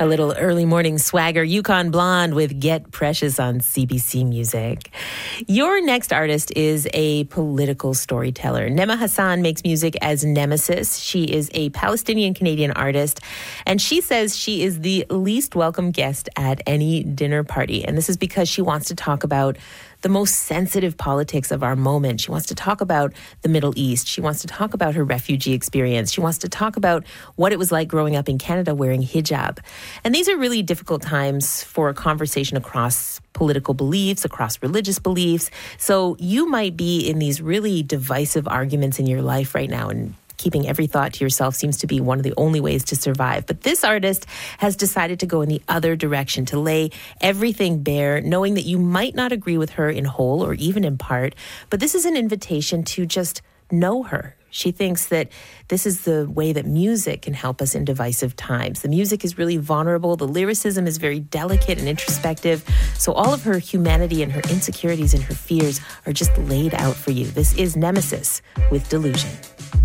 A little early morning swagger, Yukon Blonde with Get Precious on CBC Music. Your next artist is a political storyteller. Nema Hassan makes music as Nemesis. She is a Palestinian-Canadian artist, and she says she is the least welcome guest at any dinner party. And this is because she wants to talk about the most sensitive politics of our moment. She wants to talk about the Middle East. She wants to talk about her refugee experience. She wants to talk about what it was like growing up in Canada wearing hijab. And these are really difficult times for a conversation across political beliefs, across religious beliefs. So you might be in these really divisive arguments in your life right now, and keeping every thought to yourself seems to be one of the only ways to survive. But this artist has decided to go in the other direction, to lay everything bare, knowing that you might not agree with her in whole or even in part. But this is an invitation to just know her. She thinks that this is the way that music can help us in divisive times. The music is really vulnerable. The lyricism is very delicate and introspective. So all of her humanity and her insecurities and her fears are just laid out for you. This is Nemesis with Delusion.